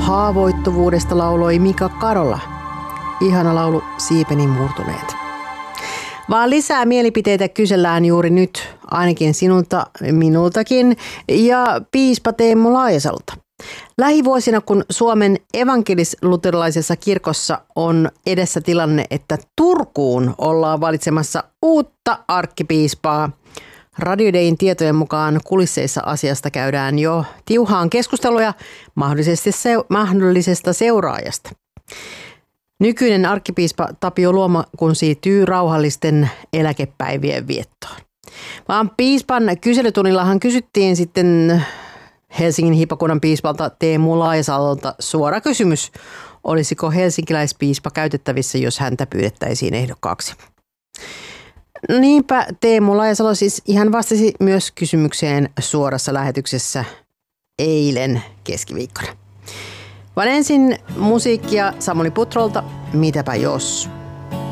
Haavoittuvuudesta lauloi Mika Karola. Ihana laulu Siipeni murtuneet. Vaan lisää mielipiteitä kysellään juuri nyt, ainakin sinulta, minultakin ja piispa Teemu Laajasalolta. Lähivuosina, kun Suomen evankelis-luterilaisessa kirkossa on edessä tilanne, että Turkuun ollaan valitsemassa uutta arkkipiispaa, Radio Dayn tietojen mukaan kulisseissa asiasta käydään jo tiuhaan keskusteluja mahdollisesta seuraajasta. Nykyinen arkkipiispa Tapio Luoma kun siirtyy rauhallisten eläkepäivien viettoon. Vaan piispan kyselytunnillahan kysyttiin sitten Helsingin hiippakunnan piispalta Teemu Laajasalolta suora kysymys. Olisiko helsinkiläispiispa käytettävissä, jos häntä pyydettäisiin ehdokkaaksi? Niinpä Teemu Laajasalo siis ihan vastasi myös kysymykseen suorassa lähetyksessä eilen keskiviikkona. Vaan ensin musiikkia Samuli Putrolta, Mitäpä jos?